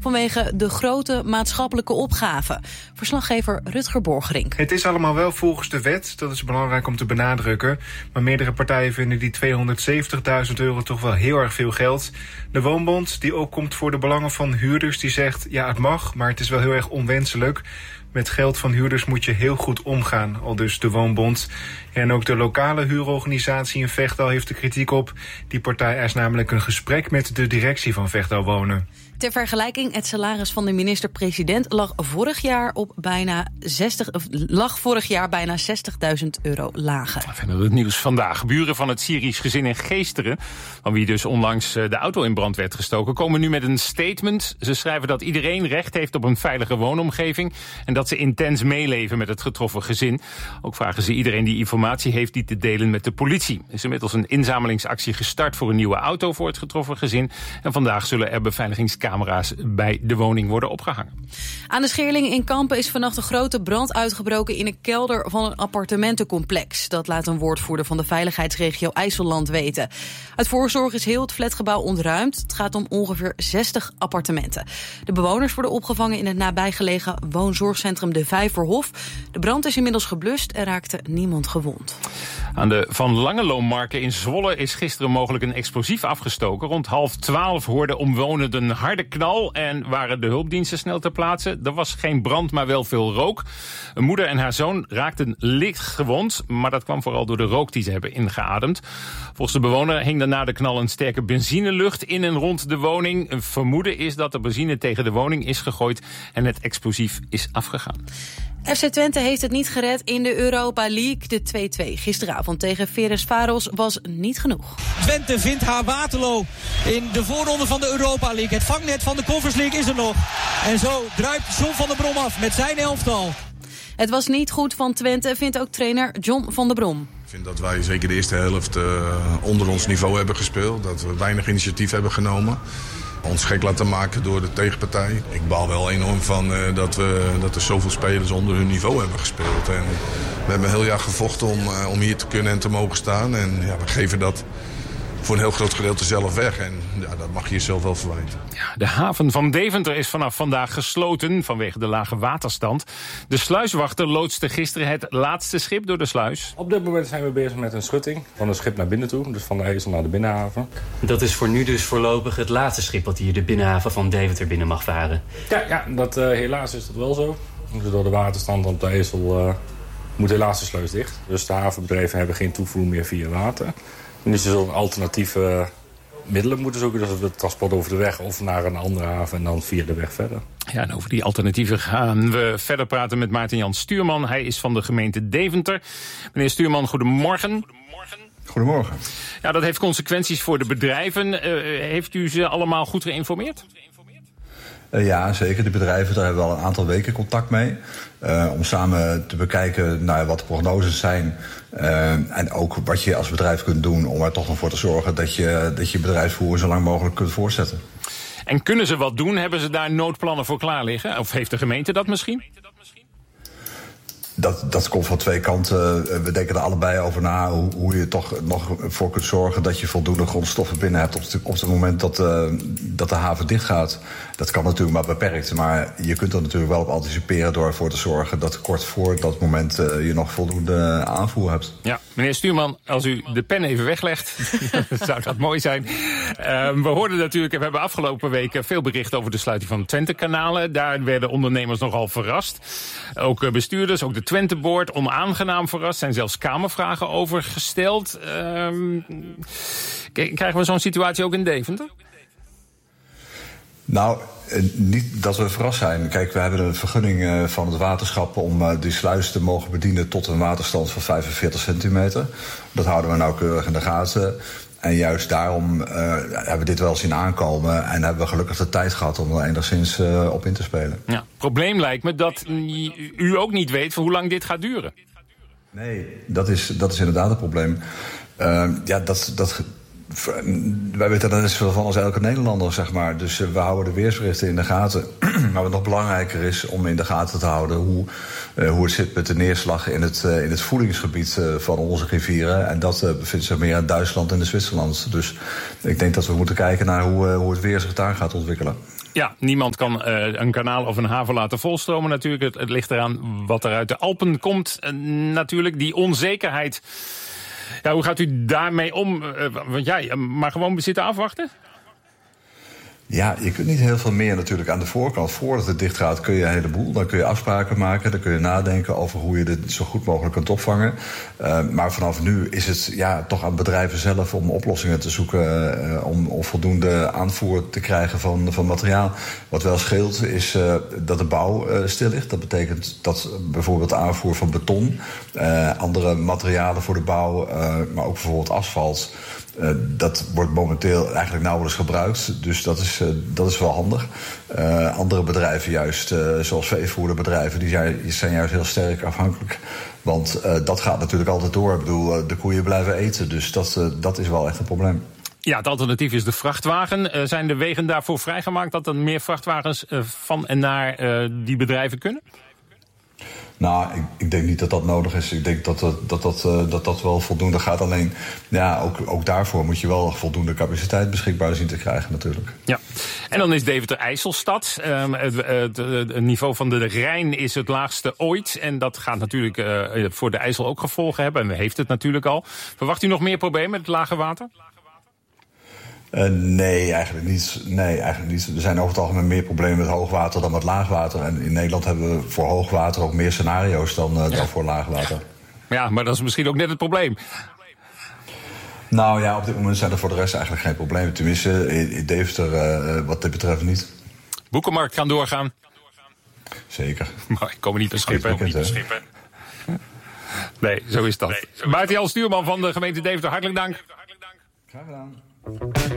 vanwege de grote maatschappelijke opgave. Verslaggever Rutger Borgerink. Het is allemaal wel volgens de wet, dat is belangrijk om te benadrukken. Maar meerdere partijen vinden die €270.000 toch wel heel erg veel geld. De Woonbond, die ook komt voor de belangen van huurders, die zegt ja, het mag, maar het is wel heel erg onwenselijk. Met geld van huurders moet je heel goed omgaan, aldus de Woonbond. En ook de lokale huurorganisatie in Vechtdal heeft er kritiek op. Die partij eist namelijk een gesprek met de directie van Vechtdal Wonen. Ter vergelijking, het salaris van de minister-president lag vorig jaar bijna €60.000 lager. Verder het nieuws vandaag. Buren van het Syrisch gezin in Geesteren, van wie dus onlangs de auto in brand werd gestoken, komen nu met een statement. Ze schrijven dat iedereen recht heeft op een veilige woonomgeving en dat ze intens meeleven met het getroffen gezin. Ook vragen ze iedereen die informatie heeft die te delen met de politie. Er is inmiddels een inzamelingsactie gestart voor een nieuwe auto voor het getroffen gezin. En vandaag zullen er beveiligingscamera's bij de woning worden opgehangen. Aan de Scheerling in Kampen is vannacht een grote brand uitgebroken in een kelder van een appartementencomplex. Dat laat een woordvoerder van de veiligheidsregio IJsselland weten. Uit voorzorg is heel het flatgebouw ontruimd. Het gaat om ongeveer 60 appartementen. De bewoners worden opgevangen in het nabijgelegen woonzorgcentrum De Vijverhof. De brand is inmiddels geblust en raakte niemand gewond. Aan de Van Langeloonmarkt in Zwolle is gisteren mogelijk een explosief afgestoken. Rond 11:30 hoorden omwonenden een harde knal en waren de hulpdiensten snel ter plaatse. Er was geen brand, maar wel veel rook. Een moeder en haar zoon raakten licht gewond, maar dat kwam vooral door de rook die ze hebben ingeademd. Volgens de bewoner hing daarna de knal een sterke benzinelucht in en rond de woning. Een vermoeden is dat de benzine tegen de woning is gegooid en het explosief is afgegaan. FC Twente heeft het niet gered in de Europa League. De 2-2 gisteravond tegen Ferencváros was niet genoeg. Twente vindt haar Waterloo in de voorronde van de Europa League. Het vangnet van de Conference League is er nog. En zo druipt John van der Brom af met zijn elftal. Het was niet goed van Twente, vindt ook trainer John van der Brom. Ik vind dat wij zeker de eerste helft onder ons niveau hebben gespeeld. Dat we weinig initiatief hebben genomen. Ons gek laten maken door de tegenpartij. Ik baal wel enorm van dat er zoveel spelers onder hun niveau hebben gespeeld. En we hebben een heel jaar gevochten om hier te kunnen en te mogen staan. En ja, we geven dat voor een heel groot gedeelte zelf weg. En ja, dat mag je jezelf wel verwijten. Ja, de haven van Deventer is vanaf vandaag gesloten vanwege de lage waterstand. De sluiswachter loodste gisteren het laatste schip door de sluis. Op dit moment zijn we bezig met een schutting van het schip naar binnen toe. Dus van de Ezel naar de binnenhaven. Dat is voor nu dus voorlopig het laatste schip dat hier de binnenhaven van Deventer binnen mag varen. Ja, helaas is dat wel zo. Dus door de waterstand op de Ezel moet helaas de sluis dicht. Dus de havenbedrijven hebben geen toevoer meer via water. En dus er alternatieve middelen moeten zoeken. Dus het transport over de weg of naar een andere haven en dan via de weg verder. Ja, en over die alternatieven gaan we verder praten met Maarten-Jan Stuurman. Hij is van de gemeente Deventer. Meneer Stuurman, goedemorgen. Goedemorgen. Ja, dat heeft consequenties voor de bedrijven. Heeft u ze allemaal goed geïnformeerd? Ja, zeker. De bedrijven, daar hebben we al een aantal weken contact mee. Om samen te bekijken wat de prognoses zijn. En ook wat je als bedrijf kunt doen om er toch nog voor te zorgen dat je bedrijfsvoer zo lang mogelijk kunt voortzetten. En kunnen ze wat doen? Hebben ze daar noodplannen voor klaar liggen? Of heeft de gemeente dat misschien? Dat komt van twee kanten. We denken er allebei over na hoe je toch nog voor kunt zorgen dat je voldoende grondstoffen binnen hebt op het moment dat de haven dicht gaat. Dat kan natuurlijk maar beperkt, maar je kunt er natuurlijk wel op anticiperen door ervoor te zorgen dat kort voor dat moment je nog voldoende aanvoer hebt. Ja, meneer Stuurman, als u de pen even weglegt, zou dat mooi zijn. We hoorden natuurlijk, we hebben afgelopen weken veel berichten over de sluiting van de Twente-kanalen. Daar werden ondernemers nogal verrast. Ook bestuurders, ook de Twente-board, onaangenaam verrast. Zijn zelfs kamervragen over gesteld. Krijgen we zo'n situatie ook in Deventer? Nou, niet dat we verrast zijn. Kijk, we hebben een vergunning van het waterschap om die sluis te mogen bedienen tot een waterstand van 45 centimeter. Dat houden we nauwkeurig in de gaten. En juist daarom hebben we dit wel zien aankomen en hebben we gelukkig de tijd gehad om er enigszins op in te spelen. Ja, het probleem lijkt me dat u ook niet weet voor hoe lang dit gaat duren. Nee, dat is inderdaad het probleem. Wij weten er net zoveel van als elke Nederlander, zeg maar. Dus we houden de weersberichten in de gaten. Maar wat nog belangrijker is om in de gaten te houden hoe het zit met de neerslag in het voedingsgebied van onze rivieren. En dat bevindt zich meer in Duitsland en in Zwitserland. Dus ik denk dat we moeten kijken naar hoe het weer zich daar gaat ontwikkelen. Ja, niemand kan een kanaal of een haven laten volstromen natuurlijk. Het ligt eraan wat er uit de Alpen komt. Natuurlijk, die onzekerheid. Ja, hoe gaat u daarmee om? Want ja, maar gewoon zitten afwachten? Ja, je kunt niet heel veel meer natuurlijk aan de voorkant. Voordat het dicht gaat kun je een heleboel. Dan kun je afspraken maken. Dan kun je nadenken over hoe je dit zo goed mogelijk kunt opvangen. Maar vanaf nu is het toch aan bedrijven zelf om oplossingen te zoeken. Om voldoende aanvoer te krijgen van materiaal. Wat wel scheelt is dat de bouw stil ligt. Dat betekent dat bijvoorbeeld de aanvoer van beton, andere materialen voor de bouw, maar ook bijvoorbeeld asfalt. Dat wordt momenteel eigenlijk nauwelijks gebruikt. Dus dat is wel handig. Andere bedrijven juist, zoals veevoederbedrijven, die zijn juist heel sterk afhankelijk. Want dat gaat natuurlijk altijd door. Ik bedoel, de koeien blijven eten. Dus dat is wel echt een probleem. Ja, het alternatief is de vrachtwagen. Zijn de wegen daarvoor vrijgemaakt dat er meer vrachtwagens van en naar die bedrijven kunnen? Nou, ik denk niet dat dat nodig is. Ik denk dat wel voldoende gaat. Alleen, ook daarvoor moet je wel voldoende capaciteit beschikbaar zien te krijgen natuurlijk. Ja, en dan is Deventer IJsselstad. Het niveau van de Rijn is het laagste ooit. En dat gaat natuurlijk voor de IJssel ook gevolgen hebben. En heeft het natuurlijk al. Verwacht u nog meer problemen met het lage water? Nee, eigenlijk niet. Er zijn over het algemeen meer problemen met hoogwater dan met laagwater. En in Nederland hebben we voor hoogwater ook meer scenario's dan voor laagwater. Ja, maar dat is misschien ook net het probleem. Nou ja, op dit moment zijn er voor de rest eigenlijk geen problemen. Tenminste, in Deventer wat dit betreft niet. Boekenmarkt kan doorgaan. Zeker. Maar ik kom niet te schippen. Nee, zo is dat. Maarten-Jan Stuurman van de gemeente Deventer, hartelijk dank. Graag gedaan.